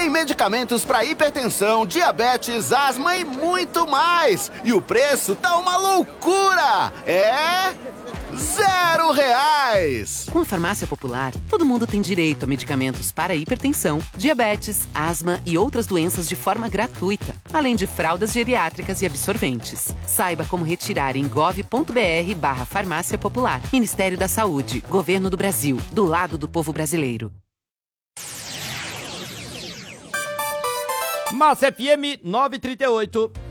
Tem medicamentos para hipertensão, diabetes, asma e muito mais. E o preço tá uma loucura. É R$0. Com a Farmácia Popular, todo mundo tem direito a medicamentos para hipertensão, diabetes, asma e outras doenças de forma gratuita, além de fraldas geriátricas e absorventes. Saiba como retirar em gov.br/Farmácia Popular. Ministério da Saúde, Governo do Brasil, do lado do povo brasileiro. Massa FM 938.